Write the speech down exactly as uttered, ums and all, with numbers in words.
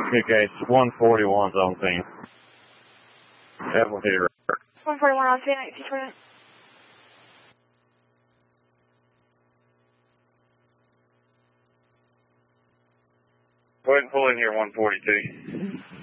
Okay, it's one forty-one's on scene. Edward here. one forty-one on scene, eighteen twenty. Go ahead and pull in here, one forty-two.